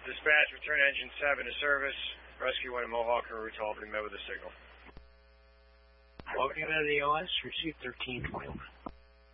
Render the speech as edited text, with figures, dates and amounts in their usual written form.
Dispatch, return engine 7 to service. Rescue 1 in Mohawk and route to Albany met with a signal. Loading out of the OS, receive 1321.